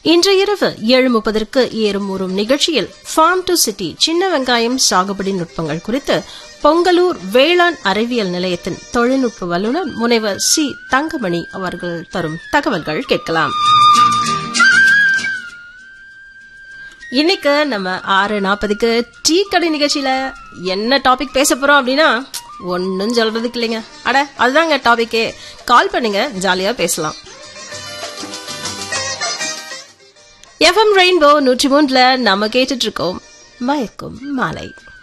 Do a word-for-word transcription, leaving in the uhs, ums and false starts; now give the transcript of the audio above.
இன்று இரவு ஏழு முப்பதற்கு ஏறும் ஊறும் நிகழ்ச்சியில் ஃபார்ம் டு சிட்டி சின்ன வெங்காயம் சாகுபடி நுட்பங்கள் குறித்து பொங்கலூர் வேளாண் அறிவியல் நிலையத்தின் தொழில்நுட்ப வல்லுநர் முனைவர் சி தங்கமணி அவர்கள் தரும் தகவல்கள் கேட்கலாம். இன்னைக்கு நம்ம ஆறு நாற்பதுக்கு டீ கடை நிகழ்ச்சியில என்ன டாபிக் பேச போறோம் அப்படின்னா ஒன்னும் சொல்றதுக்கு இல்லைங்க. அட அதுதாங்க டாபிக்கே. கால் பண்ணுங்க, ஜாலியா பேசலாம். எஃப்எம் ரெயின்போ நூற்றி மூன்றுல நம்ம கேட்டுட்டு இருக்கோம் மயக்கும் மாலை.